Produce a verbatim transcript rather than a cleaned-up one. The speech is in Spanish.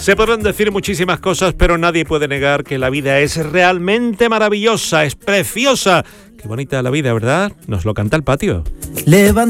Se podrán decir muchísimas cosas, pero nadie puede negar que la vida es realmente maravillosa, es preciosa. Qué bonita la vida, ¿verdad? Nos lo canta el patio. Levanta